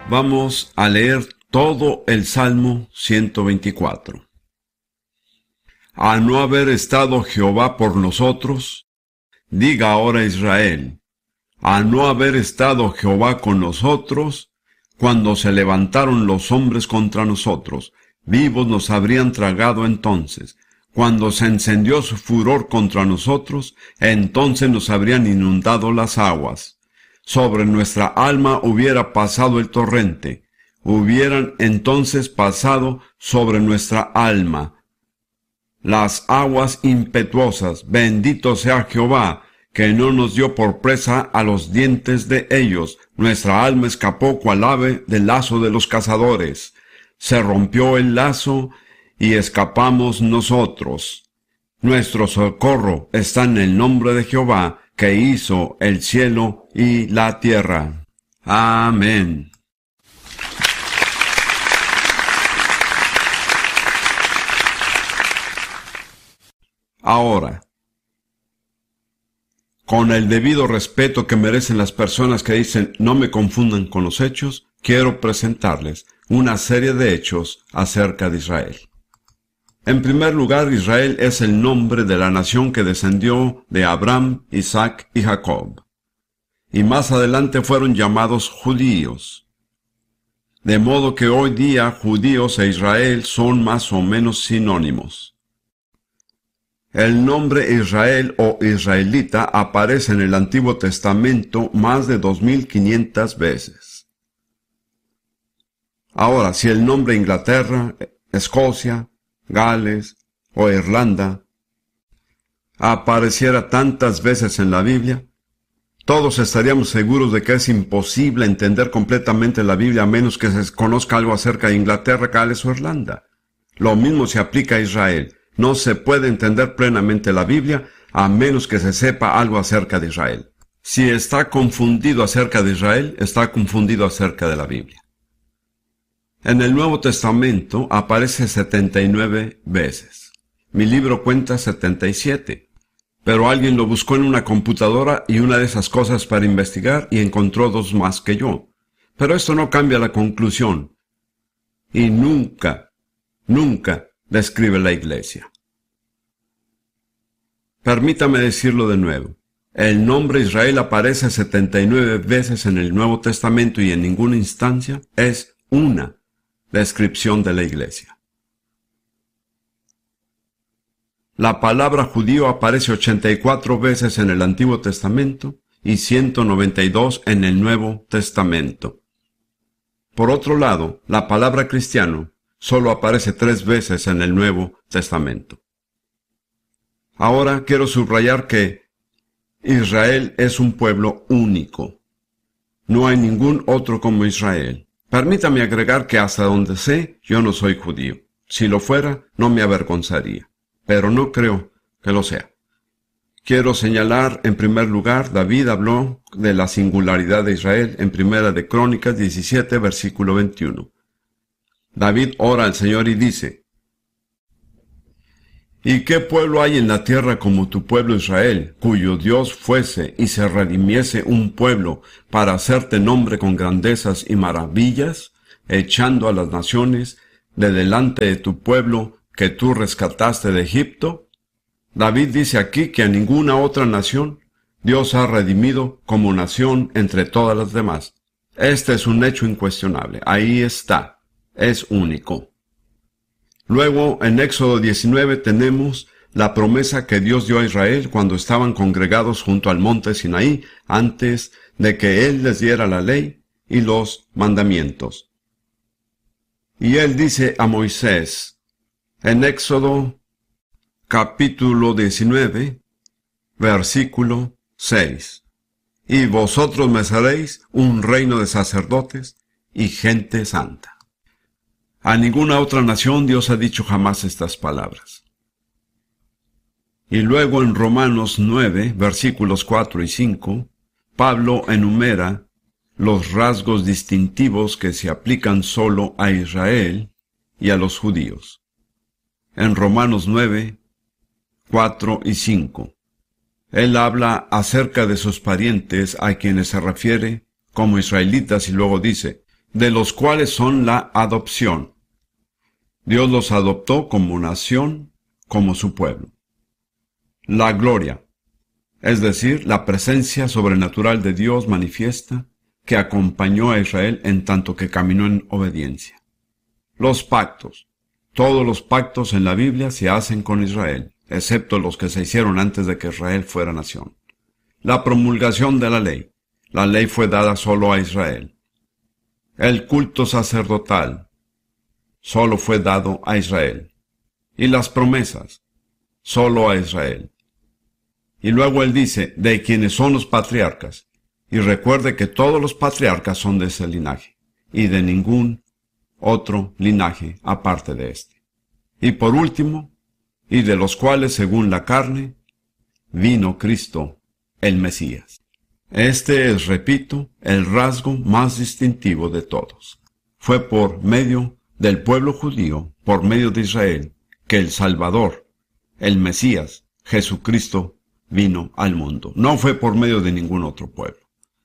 Vamos a leer todo el Salmo 124. A no haber estado Jehová por nosotros, diga ahora Israel, a no haber estado Jehová con nosotros, cuando se levantaron los hombres contra nosotros, vivos nos habrían tragado entonces. Cuando se encendió su furor contra nosotros, entonces nos habrían inundado las aguas. Sobre nuestra alma hubiera pasado el torrente, hubieran entonces pasado sobre nuestra alma las aguas impetuosas. Bendito sea Jehová, que no nos dio por presa a los dientes de ellos. Nuestra alma escapó cual ave del lazo de los cazadores. Se rompió el lazo y escapamos nosotros. Nuestro socorro está en el nombre de Jehová, que hizo el cielo y la tierra. Amén. Ahora, con el debido respeto que merecen las personas que dicen no me confundan con los hechos, quiero presentarles una serie de hechos acerca de Israel. En primer lugar, Israel es el nombre de la nación que descendió de Abraham, Isaac y Jacob. Y más adelante fueron llamados judíos. De modo que hoy día judíos e Israel son más o menos sinónimos. El nombre Israel o israelita aparece en el Antiguo Testamento más de 2500 veces. Ahora, si el nombre Inglaterra, Escocia, Gales o Irlanda apareciera tantas veces en la Biblia, todos estaríamos seguros de que es imposible entender completamente la Biblia a menos que se conozca algo acerca de Inglaterra, Gales o Irlanda. Lo mismo se aplica a Israel. No se puede entender plenamente la Biblia a menos que se sepa algo acerca de Israel. Si está confundido acerca de Israel, está confundido acerca de la Biblia. En el Nuevo Testamento aparece 79 veces. Mi libro cuenta 77. Pero alguien lo buscó en una computadora y una de esas cosas para investigar y encontró 2 más que yo. Pero esto no cambia la conclusión. Y nunca describe la Iglesia. Permítame decirlo de nuevo. El nombre Israel aparece 79 veces en el Nuevo Testamento y en ninguna instancia es una descripción de la Iglesia. La palabra judío aparece 84 veces en el Antiguo Testamento y 192 en el Nuevo Testamento. Por otro lado, la palabra cristiano solo aparece 3 veces en el Nuevo Testamento. Ahora quiero subrayar que Israel es un pueblo único. No hay ningún otro como Israel. Permítame agregar que hasta donde sé, yo no soy judío. Si lo fuera, no me avergonzaría. Pero no creo que lo sea. Quiero señalar, en primer lugar, David habló de la singularidad de Israel en Primera de Crónicas 17, versículo 21. David ora al Señor y dice, ¿y qué pueblo hay en la tierra como tu pueblo Israel, cuyo Dios fuese y se redimiese un pueblo para hacerte nombre con grandezas y maravillas, echando a las naciones de delante de tu pueblo que tú rescataste de Egipto? David dice aquí que a ninguna otra nación Dios ha redimido como nación entre todas las demás. Este es un hecho incuestionable. Ahí está. Es único. Luego, en Éxodo 19 tenemos la promesa que Dios dio a Israel cuando estaban congregados junto al monte Sinaí, antes de que Él les diera la ley y los mandamientos. Y Él dice a Moisés, en Éxodo capítulo 19, versículo 6, y vosotros me seréis un reino de sacerdotes y gente santa. A ninguna otra nación Dios ha dicho jamás estas palabras. Y luego en Romanos 9, versículos 4 y 5, Pablo enumera los rasgos distintivos que se aplican solo a Israel y a los judíos. En Romanos 9, 4 y 5, él habla acerca de sus parientes a quienes se refiere como israelitas y luego dice, de los cuales son la adopción. Dios los adoptó como nación, como su pueblo. La gloria, es decir, la presencia sobrenatural de Dios manifiesta, que acompañó a Israel en tanto que caminó en obediencia. Los pactos. Todos los pactos en la Biblia se hacen con Israel, excepto los que se hicieron antes de que Israel fuera nación. La promulgación de la ley. La ley fue dada solo a Israel. El culto sacerdotal solo fue dado a Israel. Y las promesas, solo a Israel. Y luego él dice, de quienes son los patriarcas. Y recuerde que todos los patriarcas son de ese linaje, y de ningún otro linaje aparte de este. Y por último, y de los cuales según la carne, vino Cristo, el Mesías. Este es, repito, el rasgo más distintivo de todos. Fue por medio del pueblo judío, por medio de Israel, que el Salvador, el Mesías, Jesucristo, vino al mundo. No fue por medio de ningún otro pueblo.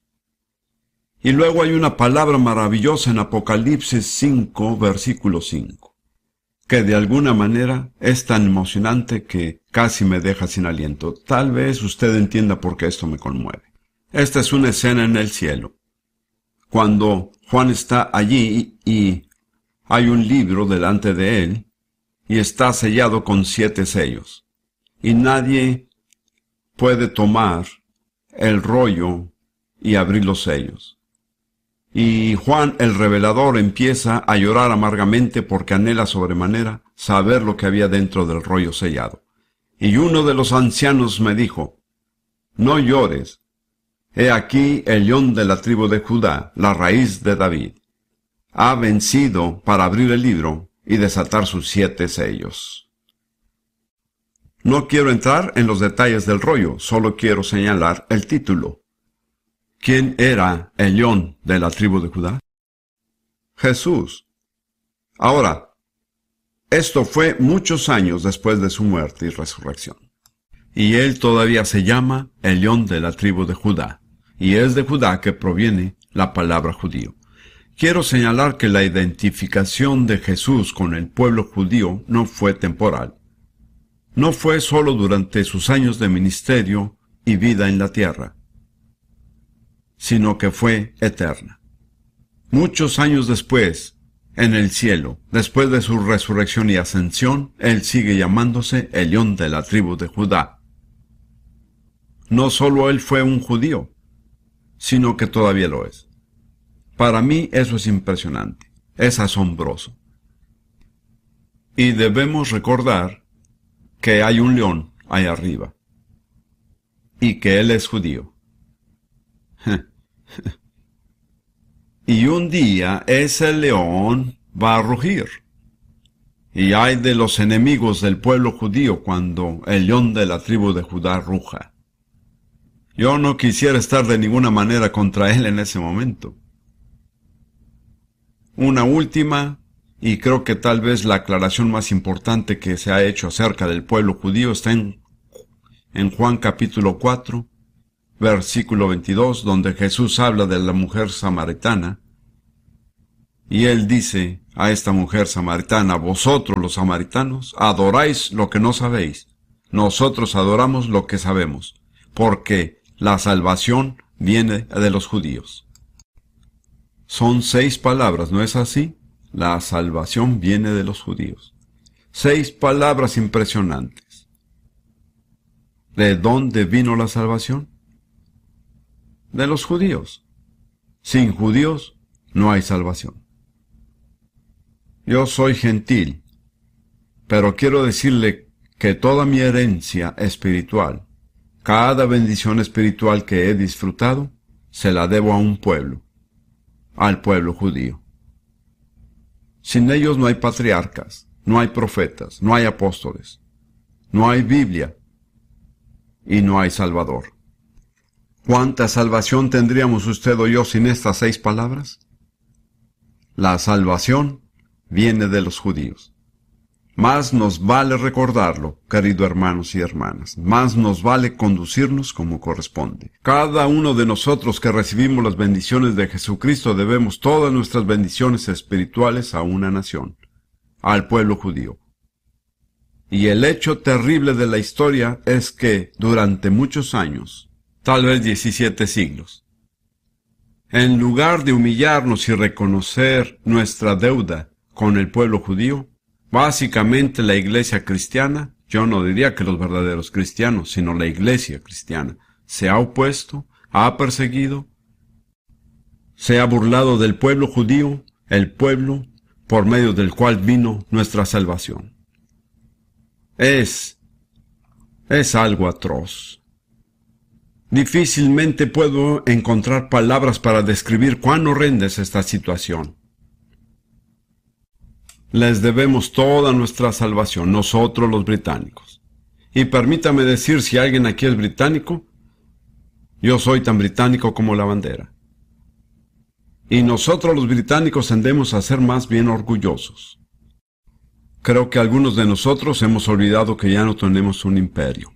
Y luego hay una palabra maravillosa en Apocalipsis 5, versículo 5, que de alguna manera es tan emocionante que casi me deja sin aliento. Tal vez usted entienda por qué esto me conmueve. Esta es una escena en el cielo, cuando Juan está allí y hay un libro delante de él, y está sellado con 7 sellos, y nadie puede tomar el rollo y abrir los sellos. Y Juan el revelador empieza a llorar amargamente porque anhela sobremanera saber lo que había dentro del rollo sellado. Y uno de los ancianos me dijo, no llores, he aquí el león de la tribu de Judá, la raíz de David, ha vencido para abrir el libro y desatar sus 7 sellos. No quiero entrar en los detalles del rollo, solo quiero señalar el título. ¿Quién era el león de la tribu de Judá? Jesús. Ahora, esto fue muchos años después de su muerte y resurrección. Y él todavía se llama el león de la tribu de Judá. Y es de Judá que proviene la palabra judío. Quiero señalar que la identificación de Jesús con el pueblo judío no fue temporal. No fue solo durante sus años de ministerio y vida en la tierra, sino que fue eterna. Muchos años después, en el cielo, después de su resurrección y ascensión, él sigue llamándose el león de la tribu de Judá. No solo él fue un judío, sino que todavía lo es. Para mí eso es impresionante, es asombroso. Y debemos recordar que hay un león ahí arriba, y que él es judío. Y un día ese león va a rugir. Y ay de los enemigos del pueblo judío cuando el león de la tribu de Judá ruja. Yo no quisiera estar de ninguna manera contra él en ese momento. Una última, y creo que tal vez la aclaración más importante que se ha hecho acerca del pueblo judío está en Juan capítulo 4, versículo 22, donde Jesús habla de la mujer samaritana, y él dice a esta mujer samaritana, vosotros los samaritanos adoráis lo que no sabéis, nosotros adoramos lo que sabemos, porque la salvación viene de los judíos. Son 6 palabras, ¿no es así? La salvación viene de los judíos. 6 palabras impresionantes. ¿De dónde vino la salvación? De los judíos. Sin judíos no hay salvación. Yo soy gentil, pero quiero decirle que toda mi herencia espiritual, cada bendición espiritual que he disfrutado, se la debo a un pueblo, al pueblo judío. Sin ellos no hay patriarcas, no hay profetas, no hay apóstoles, no hay Biblia y no hay Salvador. ¿Cuánta salvación tendríamos usted o yo sin estas 6 palabras? La salvación viene de los judíos. Más nos vale recordarlo, queridos hermanos y hermanas. Más nos vale conducirnos como corresponde. Cada uno de nosotros que recibimos las bendiciones de Jesucristo debemos todas nuestras bendiciones espirituales a una nación, al pueblo judío. Y el hecho terrible de la historia es que durante muchos años, tal vez 17 siglos, en lugar de humillarnos y reconocer nuestra deuda con el pueblo judío, básicamente la iglesia cristiana, yo no diría que los verdaderos cristianos, sino la iglesia cristiana, se ha opuesto, ha perseguido, se ha burlado del pueblo judío, el pueblo por medio del cual vino nuestra salvación. Es algo atroz. Difícilmente puedo encontrar palabras para describir cuán horrenda es esta situación. Les debemos toda nuestra salvación, nosotros los británicos. Y permítame decir, si alguien aquí es británico, yo soy tan británico como la bandera. Y nosotros los británicos tendemos a ser más bien orgullosos. Creo que algunos de nosotros hemos olvidado que ya no tenemos un imperio.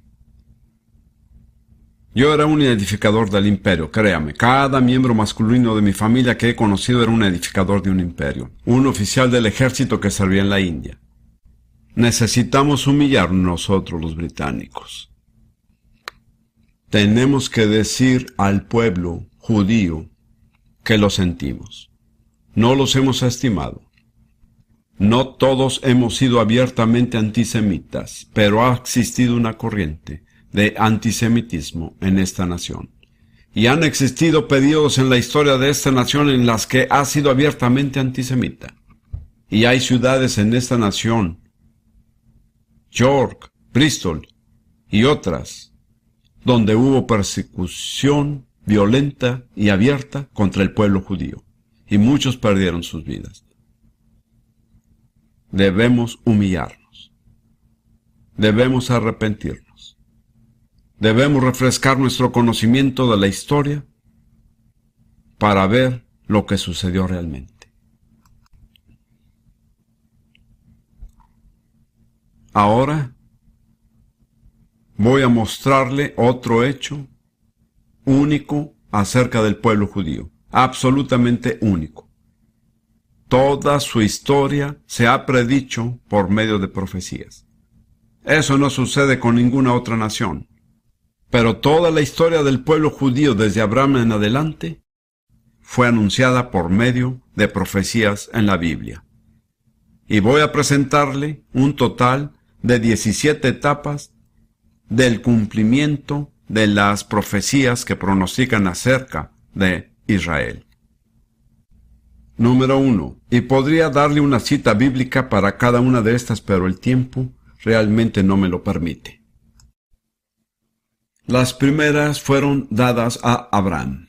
Yo era un edificador del imperio, créame. Cada miembro masculino de mi familia que he conocido era un edificador de un imperio. Un oficial del ejército que servía en la India. Necesitamos humillarnos nosotros los británicos. Tenemos que decir al pueblo judío que lo sentimos. No los hemos estimado. No todos hemos sido abiertamente antisemitas, pero ha existido una corriente de antisemitismo en esta nación. Y han existido periodos en la historia de esta nación en las que ha sido abiertamente antisemita. Y hay ciudades en esta nación, York, Bristol y otras, donde hubo persecución violenta y abierta contra el pueblo judío, y muchos perdieron sus vidas. Debemos humillarnos. Debemos arrepentirnos. Debemos refrescar nuestro conocimiento de la historia para ver lo que sucedió realmente. Ahora voy a mostrarle otro hecho único acerca del pueblo judío, absolutamente único. Toda su historia se ha predicho por medio de profecías. Eso no sucede con ninguna otra nación. Pero toda la historia del pueblo judío desde Abraham en adelante fue anunciada por medio de profecías en la Biblia. Y voy a presentarle un total de 17 etapas del cumplimiento de las profecías que pronostican acerca de Israel. Número 1. Y podría darle una cita bíblica para cada una de estas, pero el tiempo realmente no me lo permite. Las primeras fueron dadas a Abraham.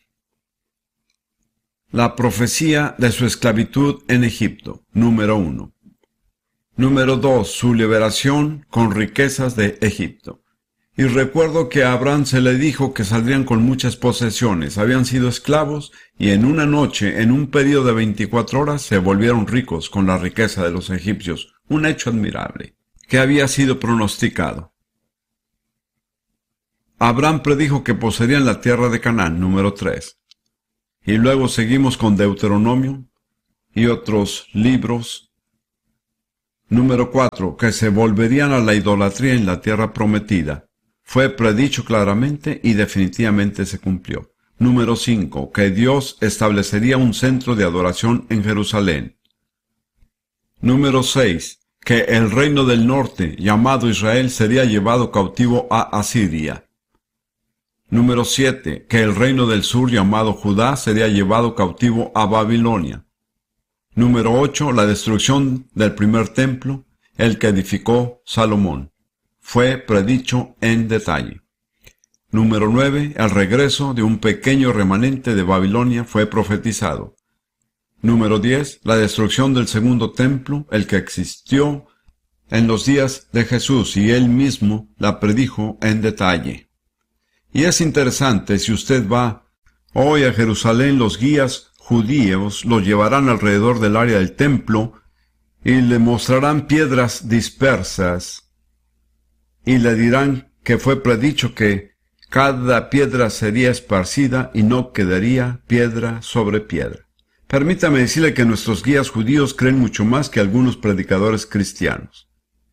La profecía de su esclavitud en Egipto, número 1. Número 2. Su liberación con riquezas de Egipto. Y recuerdo que a Abraham se le dijo que saldrían con muchas posesiones, habían sido esclavos y en una noche, en un periodo de 24 horas, se volvieron ricos con la riqueza de los egipcios, un hecho admirable, que había sido pronosticado. Abraham predijo que poseerían la tierra de Canaán, número 3. Y luego seguimos con Deuteronomio y otros libros. Número 4. Que se volverían a la idolatría en la tierra prometida. Fue predicho claramente y definitivamente se cumplió. Número 5. Que Dios establecería un centro de adoración en Jerusalén. Número 6. Que el reino del norte, llamado Israel, sería llevado cautivo a Asiria. Número 7. Que el reino del sur, llamado Judá, sería llevado cautivo a Babilonia. Número 8. La destrucción del primer templo, el que edificó Salomón. Fue predicho en detalle. Número 9. El regreso de un pequeño remanente de Babilonia fue profetizado. Número 10. La destrucción del segundo templo, el que existió en los días de Jesús, y él mismo la predijo en detalle. Y es interesante, si usted va hoy a Jerusalén, los guías judíos lo llevarán alrededor del área del templo Y le mostrarán piedras dispersas, y le dirán que fue predicho que cada piedra sería esparcida y no quedaría piedra sobre piedra. Permítame decirle que nuestros guías judíos creen mucho más que algunos predicadores cristianos.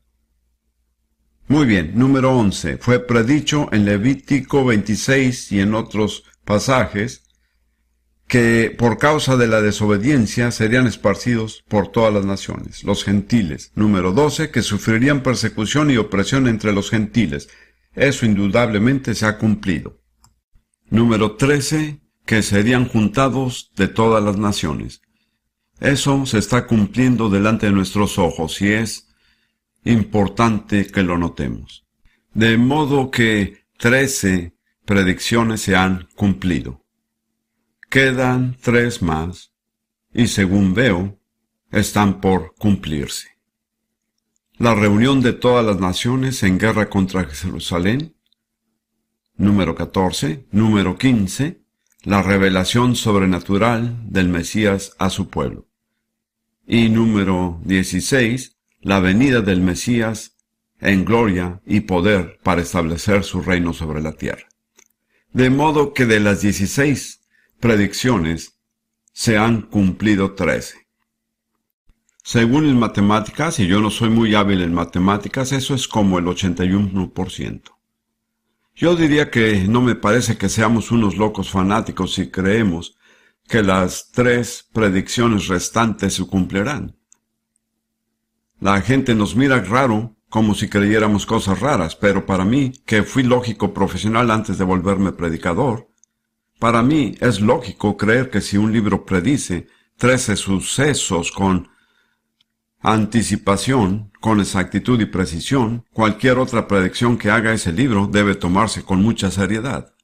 Muy bien, número 11. Fue predicho en Levítico 26 y en otros pasajes que por causa de la desobediencia serían esparcidos por todas las naciones, los gentiles. Número 12, que sufrirían persecución y opresión entre los gentiles. Eso indudablemente se ha cumplido. Número 13, que serían juntados de todas las naciones. Eso se está cumpliendo delante de nuestros ojos y es importante que lo notemos. De modo que 13 predicciones se han cumplido. Quedan 3 más, y según veo, están por cumplirse. La reunión de todas las naciones en guerra contra Jerusalén. Número 14. Número 15. La revelación sobrenatural del Mesías a su pueblo. Y número 16. La venida del Mesías en gloria y poder para establecer su reino sobre la tierra. De modo que de las 16 predicciones se han cumplido 13. Según en matemáticas, y yo no soy muy hábil en matemáticas, eso es como el 81%. Yo diría que no me parece que seamos unos locos fanáticos si creemos que las 3 predicciones restantes se cumplirán. La gente nos mira raro, como si creyéramos cosas raras, pero para mí, que fui lógico profesional antes de volverme predicador, para mí es lógico creer que si un libro predice 13 sucesos con anticipación, con exactitud y precisión, cualquier otra predicción que haga ese libro debe tomarse con mucha seriedad.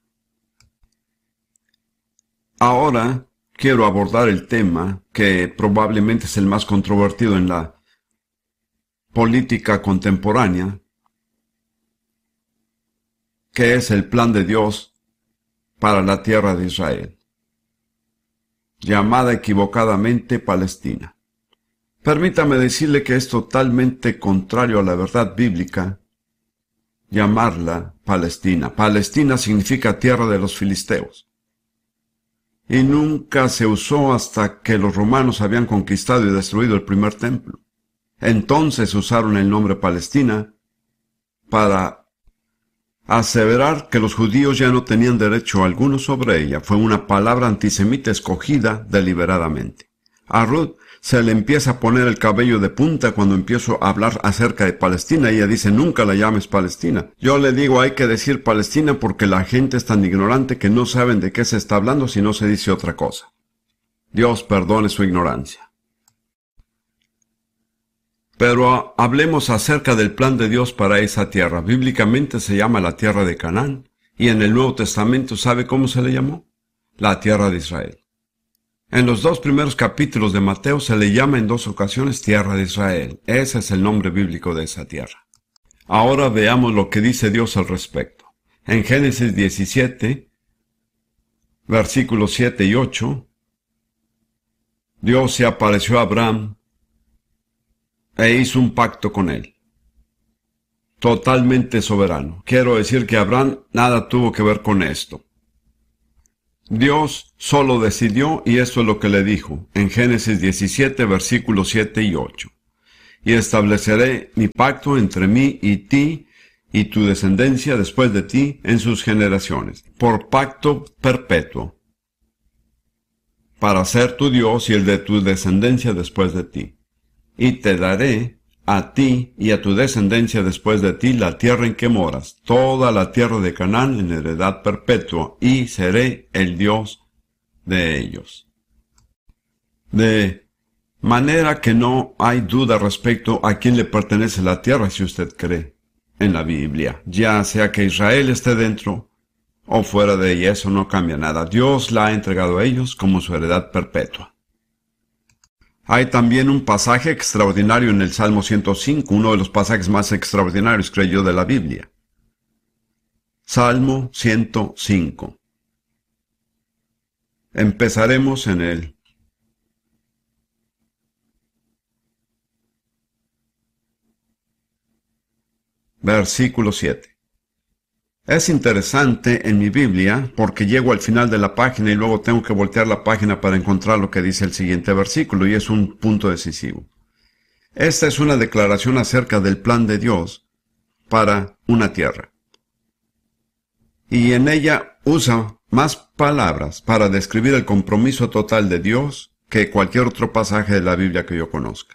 Ahora quiero abordar el tema que probablemente es el más controvertido en la política contemporánea, que es el plan de Dios para la tierra de Israel, llamada equivocadamente Palestina. Permítame decirle que es totalmente contrario a la verdad bíblica llamarla Palestina. Palestina significa tierra de los filisteos. Y nunca se usó hasta que los romanos habían conquistado y destruido el primer templo. Entonces usaron el nombre Palestina para aseverar que los judíos ya no tenían derecho alguno sobre ella. Fue una palabra antisemita escogida deliberadamente. A Ruth se le empieza a poner el cabello de punta cuando empiezo a hablar acerca de Palestina. Ella dice, nunca la llames Palestina. Yo le digo, hay que decir Palestina porque la gente es tan ignorante que no saben de qué se está hablando si no se dice otra cosa. Dios perdone su ignorancia. Pero hablemos acerca del plan de Dios para esa tierra. Bíblicamente se llama la tierra de Canaán, y en el Nuevo Testamento, ¿sabe cómo se le llamó? La tierra de Israel. En los 2 primeros capítulos de Mateo se le llama en 2 ocasiones tierra de Israel. Ese es el nombre bíblico de esa tierra. Ahora veamos lo que dice Dios al respecto. En Génesis 17, versículos 7 y 8, Dios se apareció a Abraham e hizo un pacto con él. Totalmente soberano. Quiero decir que Abraham nada tuvo que ver con esto. Dios solo decidió, y esto es lo que le dijo, en Génesis 17, versículos 7 y 8. Y estableceré mi pacto entre mí y ti, y tu descendencia después de ti en sus generaciones, por pacto perpetuo, para ser tu Dios y el de tu descendencia después de ti. Y te daré a ti y a tu descendencia después de ti la tierra en que moras, toda la tierra de Canaán en heredad perpetua, y seré el Dios de ellos. De manera que no hay duda respecto a quién le pertenece la tierra si usted cree en la Biblia, ya sea que Israel esté dentro o fuera de ella, eso no cambia nada. Dios la ha entregado a ellos como su heredad perpetua. Hay también un pasaje extraordinario en el Salmo 105, uno de los pasajes más extraordinarios, creo yo, de la Biblia. Salmo 105. Empezaremos en el versículo 7. Es interesante en mi Biblia porque llego al final de la página y luego tengo que voltear la página para encontrar lo que dice el siguiente versículo, y es un punto decisivo. Esta es una declaración acerca del plan de Dios para una tierra. Y en ella usa más palabras para describir el compromiso total de Dios que cualquier otro pasaje de la Biblia que yo conozca.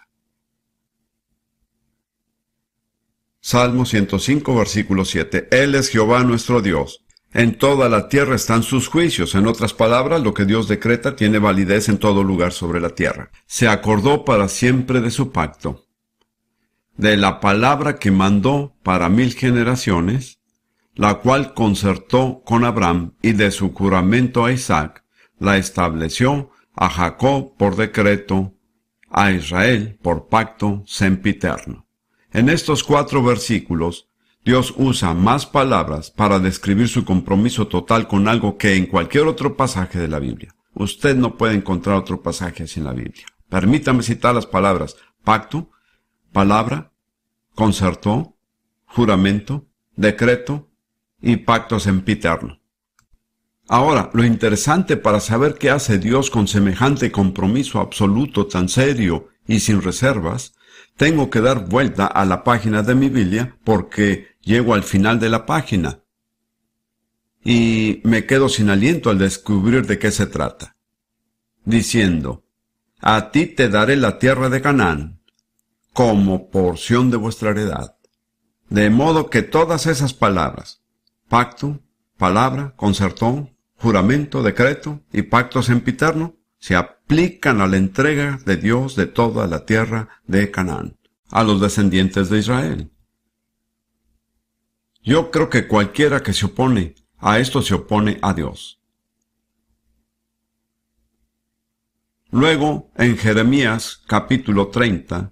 Salmo 105, versículo 7. Él es Jehová nuestro Dios. En toda la tierra están sus juicios. En otras palabras, lo que Dios decreta tiene validez en todo lugar sobre la tierra. Se acordó para siempre de su pacto, de la palabra que mandó para 1000 generaciones, la cual concertó con Abraham, y de su juramento a Isaac, la estableció a Jacob por decreto, a Israel por pacto sempiterno. En estos 4 versículos, Dios usa más palabras para describir su compromiso total con algo que en cualquier otro pasaje de la Biblia. Usted no puede encontrar otro pasaje así en la Biblia. Permítame citar las palabras pacto, palabra, concertó, juramento, decreto y pacto sempiterno. Ahora, lo interesante para saber qué hace Dios con semejante compromiso absoluto, tan serio y sin reservas, tengo que dar vuelta a la página de mi Biblia porque llego al final de la página y me quedo sin aliento al descubrir de qué se trata. Diciendo, a ti te daré la tierra de Canaán como porción de vuestra heredad. De modo que todas esas palabras, pacto, palabra, concertó, juramento, decreto y pacto sempiterno, se aplican a la entrega de Dios de toda la tierra de Canaán, a los descendientes de Israel. Yo creo que cualquiera que se opone a esto se opone a Dios. Luego, en Jeremías capítulo 30,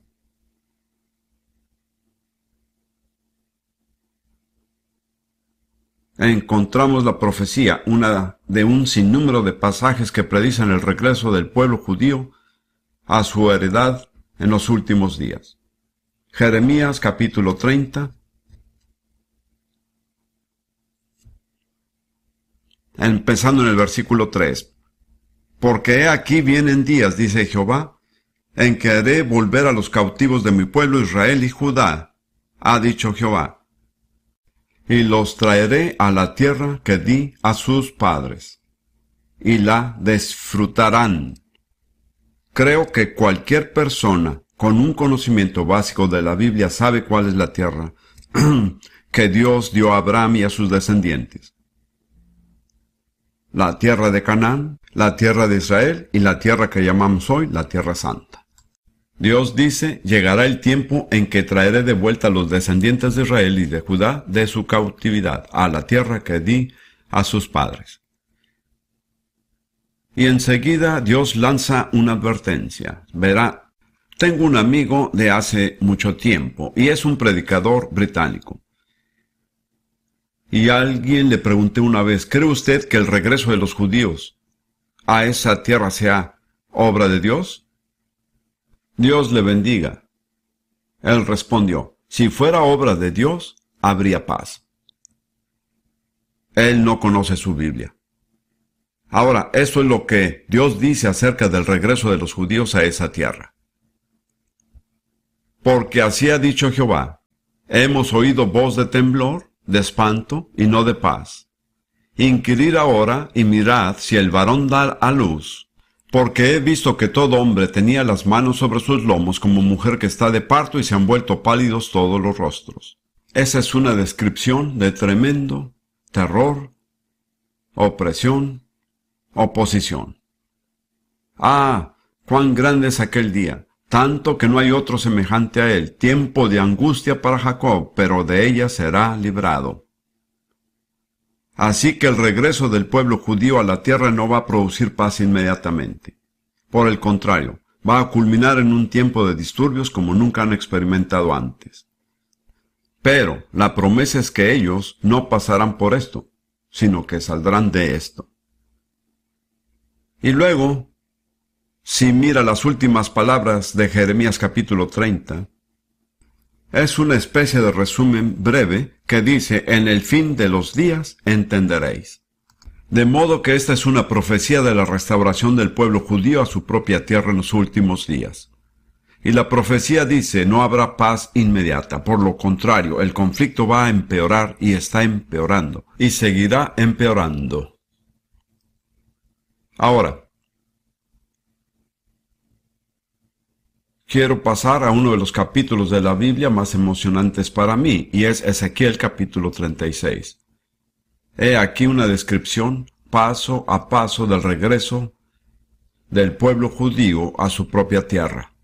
encontramos la profecía, una de un sinnúmero de pasajes que predicen el regreso del pueblo judío a su heredad en los últimos días. Jeremías capítulo 30, empezando en el versículo 3. Porque he aquí vienen días, dice Jehová, en que haré volver a los cautivos de mi pueblo Israel y Judá, ha dicho Jehová, y los traeré a la tierra que di a sus padres, y la disfrutarán. Creo que cualquier persona con un conocimiento básico de la Biblia sabe cuál es la tierra que Dios dio a Abraham y a sus descendientes. La tierra de Canaán, la tierra de Israel y la tierra que llamamos hoy la Tierra Santa. Dios dice, llegará el tiempo en que traeré de vuelta a los descendientes de Israel y de Judá de su cautividad, a la tierra que di a sus padres. Y enseguida Dios lanza una advertencia. Verá, tengo un amigo de hace mucho tiempo, y es un predicador británico. Y a alguien le pregunté una vez, ¿cree usted que el regreso de los judíos a esa tierra sea obra de Dios? Dios le bendiga. Él respondió, si fuera obra de Dios, habría paz. Él no conoce su Biblia. Ahora, eso es lo que Dios dice acerca del regreso de los judíos a esa tierra. Porque así ha dicho Jehová, hemos oído voz de temblor, de espanto y no de paz. Inquirid ahora y mirad si el varón da a luz, porque he visto que todo hombre tenía las manos sobre sus lomos como mujer que está de parto y se han vuelto pálidos todos los rostros. Esa es una descripción de tremendo terror, opresión, oposición. Ah, cuán grande es aquel día, tanto que no hay otro semejante a él, tiempo de angustia para Jacob, pero de ella será librado. Así que el regreso del pueblo judío a la tierra no va a producir paz inmediatamente. Por el contrario, va a culminar en un tiempo de disturbios como nunca han experimentado antes. Pero la promesa es que ellos no pasarán por esto, sino que saldrán de esto. Y luego, si mira las últimas palabras de Jeremías capítulo 30, Es una especie de resumen breve que dice, en el fin de los días entenderéis. De modo que esta es una profecía de la restauración del pueblo judío a su propia tierra en los últimos días. Y la profecía dice, no habrá paz inmediata. Por lo contrario, el conflicto va a empeorar y está empeorando, y seguirá empeorando. Ahora, quiero pasar a uno de los capítulos de la Biblia más emocionantes para mí, y es Ezequiel capítulo 36. He aquí una descripción paso a paso del regreso del pueblo judío a su propia tierra.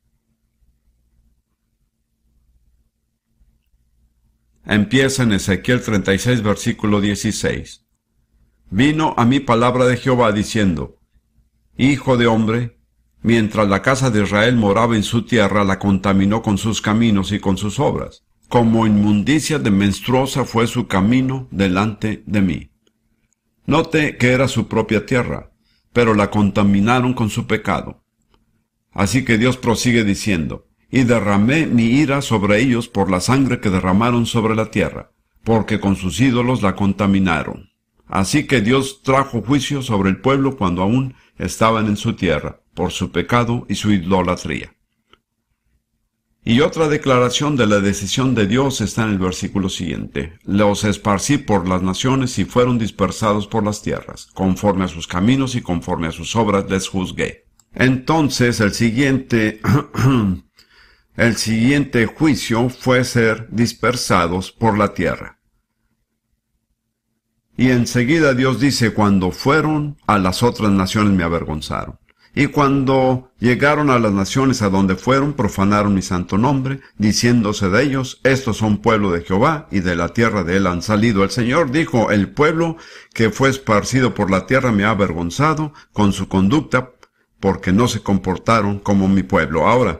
Empieza en Ezequiel 36, versículo 16. Vino a mí palabra de Jehová diciendo, Hijo de hombre, mientras la casa de Israel moraba en su tierra, la contaminó con sus caminos y con sus obras. Como inmundicia de menstruosa fue su camino delante de mí. Note que era su propia tierra, pero la contaminaron con su pecado. Así que Dios prosigue diciendo, y derramé mi ira sobre ellos por la sangre que derramaron sobre la tierra, porque con sus ídolos la contaminaron. Así que Dios trajo juicio sobre el pueblo cuando aún estaban en su tierra, por su pecado y su idolatría. Y otra declaración de la decisión de Dios está en el versículo siguiente. Los esparcí por las naciones y fueron dispersados por las tierras. Conforme a sus caminos y conforme a sus obras les juzgué. Entonces el siguiente juicio fue ser dispersados por la tierra. Y enseguida Dios dice, cuando fueron a las otras naciones me avergonzaron. Y cuando llegaron a las naciones a donde fueron, profanaron mi santo nombre, diciéndose de ellos, estos son pueblo de Jehová, y de la tierra de él han salido. El Señor dijo, el pueblo que fue esparcido por la tierra me ha avergonzado con su conducta, porque no se comportaron como mi pueblo. Ahora,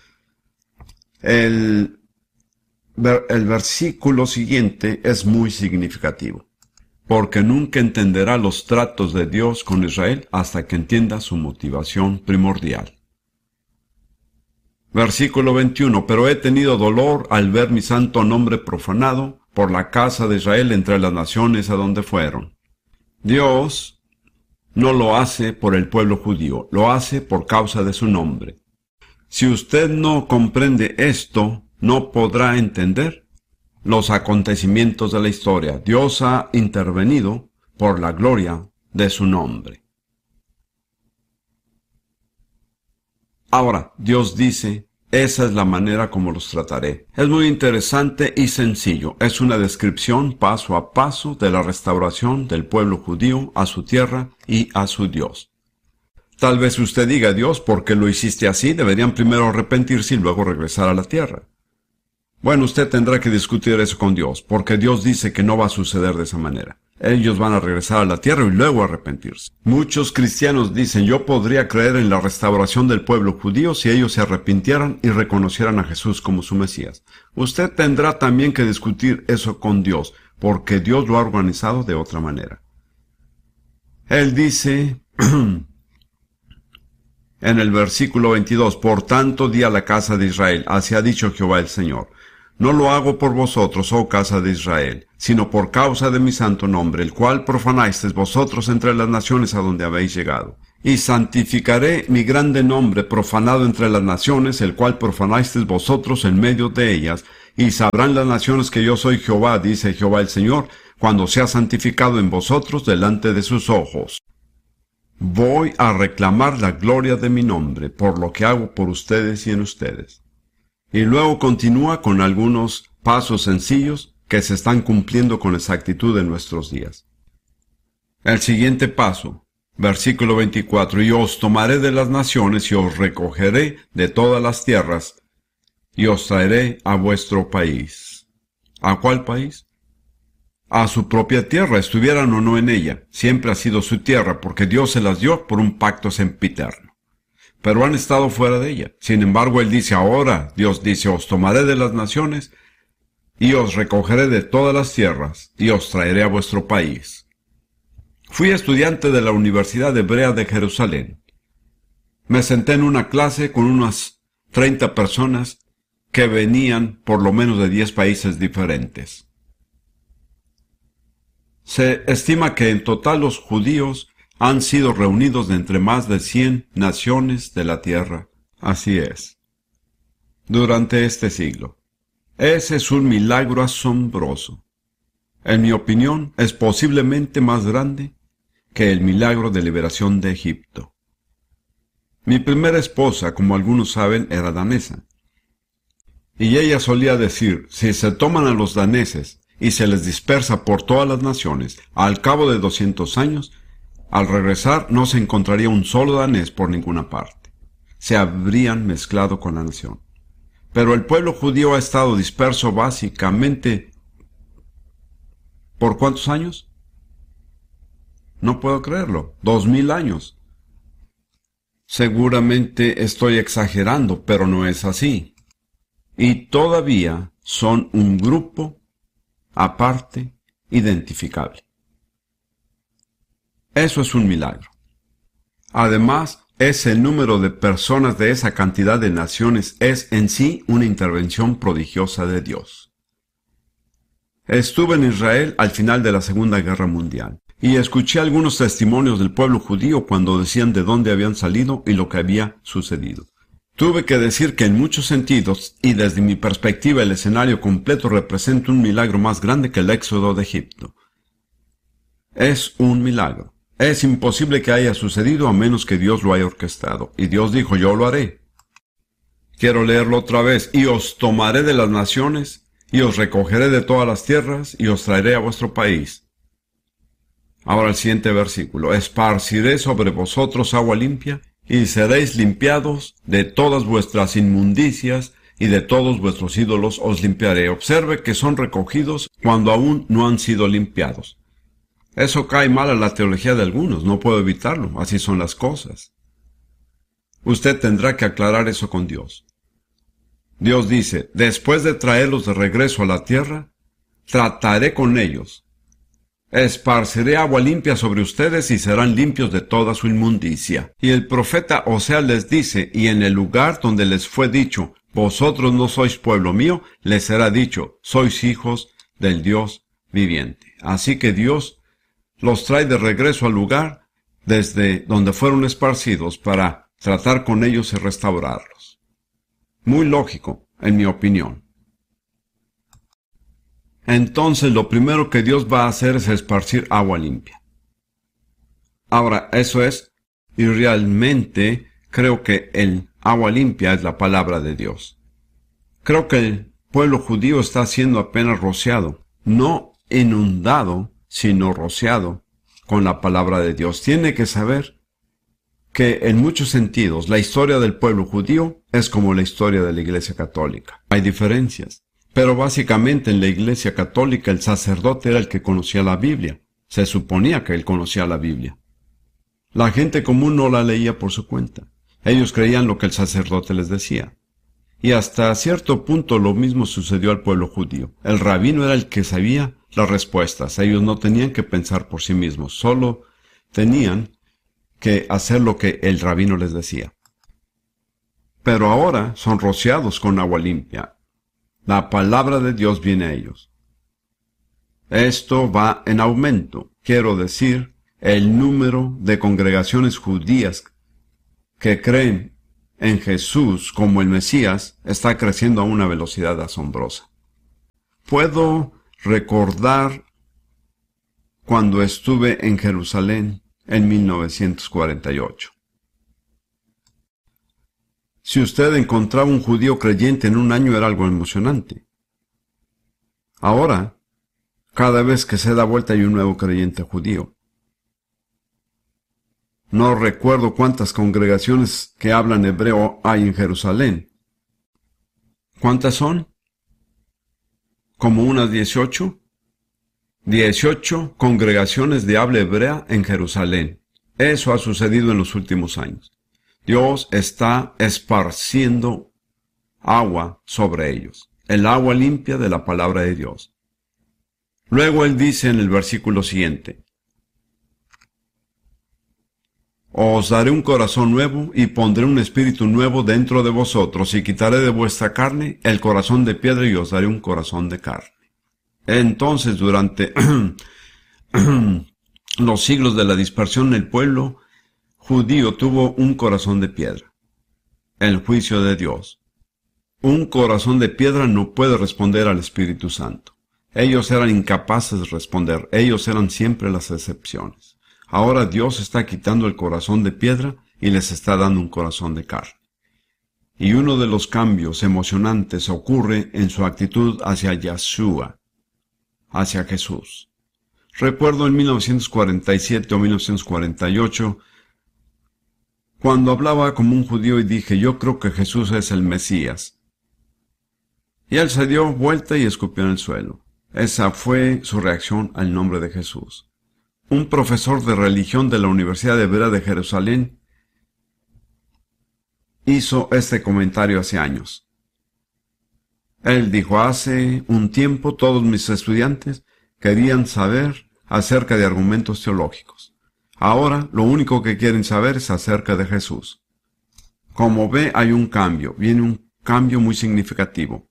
el versículo siguiente es muy significativo. Porque nunca entenderá los tratos de Dios con Israel hasta que entienda su motivación primordial. Versículo 21. Pero he tenido dolor al ver mi santo nombre profanado por la casa de Israel entre las naciones a donde fueron. Dios no lo hace por el pueblo judío, lo hace por causa de su nombre. Si usted no comprende esto, no podrá entender los acontecimientos de la historia. Dios ha intervenido por la gloria de su nombre. Ahora, Dios dice, esa es la manera como los trataré. Es muy interesante y sencillo. Es una descripción paso a paso de la restauración del pueblo judío a su tierra y a su Dios. Tal vez usted diga, Dios, ¿por qué lo hiciste así? Deberían primero arrepentirse y luego regresar a la tierra. Bueno, usted tendrá que discutir eso con Dios, porque Dios dice que no va a suceder de esa manera. Ellos van a regresar a la tierra y luego arrepentirse. Muchos cristianos dicen, yo podría creer en la restauración del pueblo judío si ellos se arrepintieran y reconocieran a Jesús como su Mesías. Usted tendrá también que discutir eso con Dios, porque Dios lo ha organizado de otra manera. Él dice en el versículo 22, por tanto di a la casa de Israel, así ha dicho Jehová el Señor. No lo hago por vosotros, oh casa de Israel, sino por causa de mi santo nombre, el cual profanasteis vosotros entre las naciones a donde habéis llegado. Y santificaré mi grande nombre profanado entre las naciones, el cual profanasteis vosotros en medio de ellas, y sabrán las naciones que yo soy Jehová, dice Jehová el Señor, cuando sea santificado en vosotros delante de sus ojos. Voy a reclamar la gloria de mi nombre, por lo que hago por ustedes y en ustedes. Y luego continúa con algunos pasos sencillos que se están cumpliendo con exactitud en nuestros días. El siguiente paso, versículo 24, y os tomaré de las naciones y os recogeré de todas las tierras y os traeré a vuestro país. ¿A cuál país? A su propia tierra, estuvieran o no en ella. Siempre ha sido su tierra, porque Dios se las dio por un pacto sempiterno. Pero han estado fuera de ella. Sin embargo, Él dice ahora, Dios dice, os tomaré de las naciones y os recogeré de todas las tierras y os traeré a vuestro país. Fui estudiante de la Universidad Hebrea de Jerusalén. Me senté en una clase con unas 30 personas que venían por lo menos de 10 países diferentes. Se estima que en total los judíos han sido reunidos de entre más de 100 naciones de la tierra. Así es. Durante este siglo. Ese es un milagro asombroso. En mi opinión, es posiblemente más grande que el milagro de liberación de Egipto. Mi primera esposa, como algunos saben, era danesa. Y ella solía decir, si se toman a los daneses y se les dispersa por todas las naciones, al cabo de 200 años, al regresar no se encontraría un solo danés por ninguna parte. Se habrían mezclado con la nación. Pero el pueblo judío ha estado disperso básicamente ¿por cuántos años? No puedo creerlo. 2000 años. Seguramente estoy exagerando, pero no es así. Y todavía son un grupo aparte, identificable. Eso es un milagro. Además, ese número de personas de esa cantidad de naciones es en sí una intervención prodigiosa de Dios. Estuve en Israel al final de la Segunda Guerra Mundial y escuché algunos testimonios del pueblo judío cuando decían de dónde habían salido y lo que había sucedido. Tuve que decir que en muchos sentidos, y desde mi perspectiva el escenario completo representa un milagro más grande que el éxodo de Egipto. Es un milagro. Es imposible que haya sucedido a menos que Dios lo haya orquestado. Y Dios dijo, yo lo haré. Quiero leerlo otra vez. Y os tomaré de las naciones, y os recogeré de todas las tierras, y os traeré a vuestro país. Ahora el siguiente versículo. Esparciré sobre vosotros agua limpia, y seréis limpiados de todas vuestras inmundicias, y de todos vuestros ídolos os limpiaré. Observe que son recogidos cuando aún no han sido limpiados. Eso cae mal a la teología de algunos, no puedo evitarlo, así son las cosas. Usted tendrá que aclarar eso con Dios. Dios dice, después de traerlos de regreso a la tierra, trataré con ellos. Esparciré agua limpia sobre ustedes y serán limpios de toda su inmundicia. Y el profeta Oseas les dice, y en el lugar donde les fue dicho, vosotros no sois pueblo mío, les será dicho, sois hijos del Dios viviente. Así que Dios los trae de regreso al lugar desde donde fueron esparcidos para tratar con ellos y restaurarlos. Muy lógico, en mi opinión. Entonces lo primero que Dios va a hacer es esparcir agua limpia. Ahora, eso es, y realmente creo que el agua limpia es la palabra de Dios. Creo que el pueblo judío está siendo apenas rociado, no inundado, sino rociado con la palabra de Dios. Tiene que saber que en muchos sentidos la historia del pueblo judío es como la historia de la Iglesia Católica. Hay diferencias, pero básicamente en la Iglesia Católica el sacerdote era el que conocía la Biblia. Se suponía que él conocía la Biblia. La gente común no la leía por su cuenta. Ellos creían lo que el sacerdote les decía. Y hasta cierto punto lo mismo sucedió al pueblo judío. El rabino era el que sabía las respuestas. Ellos no tenían que pensar por sí mismos, solo tenían que hacer lo que el rabino les decía. Pero ahora son rociados con agua limpia. La palabra de Dios viene a ellos. Esto va en aumento. Quiero decir, el número de congregaciones judías que creen en Jesús como el Mesías está creciendo a una velocidad asombrosa. Puedo recordar cuando estuve en Jerusalén en 1948. Si usted encontraba un judío creyente en un año era algo emocionante. Ahora, cada vez que se da vuelta hay un nuevo creyente judío. No recuerdo cuántas congregaciones que hablan hebreo hay en Jerusalén. ¿Cuántas son? ¿Como unas 18? 18 congregaciones de habla hebrea en Jerusalén. Eso ha sucedido en los últimos años. Dios está esparciendo agua sobre ellos, el agua limpia de la palabra de Dios. Luego él dice en el versículo siguiente, Os daré un corazón nuevo y pondré un espíritu nuevo dentro de vosotros y quitaré de vuestra carne el corazón de piedra y os daré un corazón de carne. Entonces, durante los siglos de la dispersión, el pueblo judío tuvo un corazón de piedra. El juicio de Dios. Un corazón de piedra no puede responder al Espíritu Santo. Ellos eran incapaces de responder. Ellos eran siempre las excepciones. Ahora Dios está quitando el corazón de piedra y les está dando un corazón de carne. Y uno de los cambios emocionantes ocurre en su actitud hacia Yeshua, hacia Jesús. Recuerdo en 1947 o 1948, cuando hablaba como un judío y dije, yo creo que Jesús es el Mesías. Y él se dio vuelta y escupió en el suelo. Esa fue su reacción al nombre de Jesús. Un profesor de religión de la Universidad Hebrea de Jerusalén hizo este comentario hace años. Él dijo, hace un tiempo todos mis estudiantes querían saber acerca de argumentos teológicos. Ahora lo único que quieren saber es acerca de Jesús. Como ve, hay un cambio, viene un cambio muy significativo.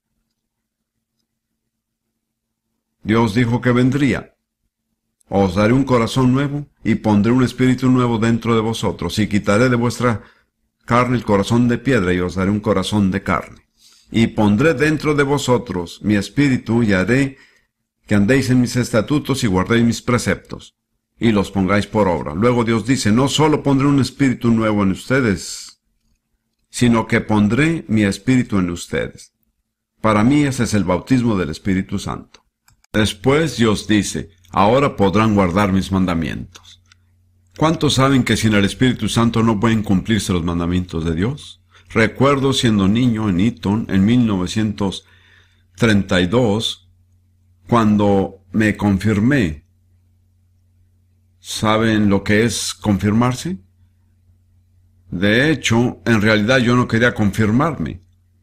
Dios dijo que vendría. Os daré un corazón nuevo y pondré un espíritu nuevo dentro de vosotros y quitaré de vuestra carne el corazón de piedra y os daré un corazón de carne. Y pondré dentro de vosotros mi espíritu y haré que andéis en mis estatutos y guardéis mis preceptos y los pongáis por obra. Luego Dios dice, no solo pondré un espíritu nuevo en ustedes, sino que pondré mi espíritu en ustedes. Para mí ese es el bautismo del Espíritu Santo. Después Dios dice, ahora podrán guardar mis mandamientos. ¿Cuántos saben que sin el Espíritu Santo no pueden cumplirse los mandamientos de Dios? Recuerdo siendo niño en Eton en 1932, cuando me confirmé. ¿Saben lo que es confirmarse? De hecho, en realidad yo no quería confirmarme.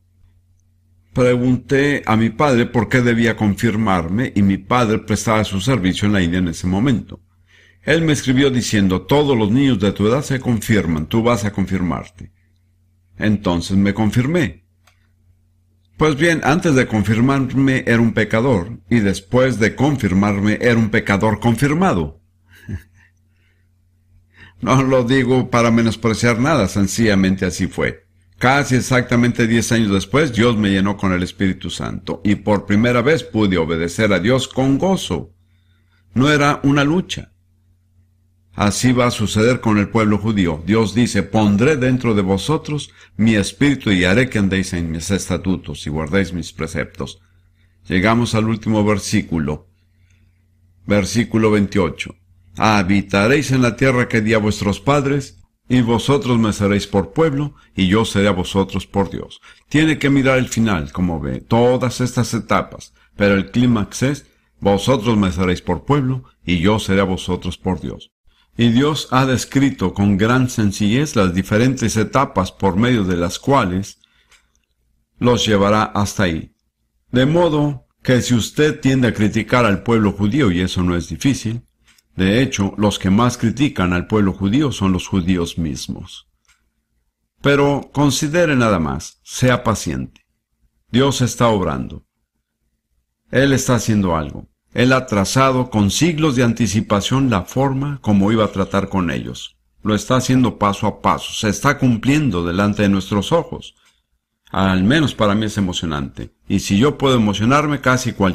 Pregunté a mi padre por qué debía confirmarme y mi padre prestaba su servicio en la India en ese momento. Él me escribió diciendo, todos los niños de tu edad se confirman, tú vas a confirmarte. Entonces me confirmé. Pues bien, antes de confirmarme era un pecador y después de confirmarme era un pecador confirmado. No lo digo para menospreciar nada, sencillamente así fue. Casi exactamente 10 años después, Dios me llenó con el Espíritu Santo, y por primera vez pude obedecer a Dios con gozo. No era una lucha. Así va a suceder con el pueblo judío. Dios dice, pondré dentro de vosotros mi espíritu y haré que andéis en mis estatutos y guardéis mis preceptos. Llegamos al último versículo. Versículo 28. Habitaréis en la tierra que di a vuestros padres, y vosotros me seréis por pueblo, y yo seré a vosotros por Dios. Tiene que mirar el final, como ve, todas estas etapas, pero el clímax es, vosotros me seréis por pueblo, y yo seré a vosotros por Dios. Y Dios ha descrito con gran sencillez las diferentes etapas por medio de las cuales los llevará hasta ahí. De modo que si usted tiende a criticar al pueblo judío, y eso no es difícil, de hecho, los que más critican al pueblo judío son los judíos mismos. Pero considere nada más, sea paciente. Dios está obrando. Él está haciendo algo. Él ha trazado con siglos de anticipación la forma como iba a tratar con ellos. Lo está haciendo paso a paso. Se está cumpliendo delante de nuestros ojos. Al menos para mí es emocionante. Y si yo puedo emocionarme, casi cualquier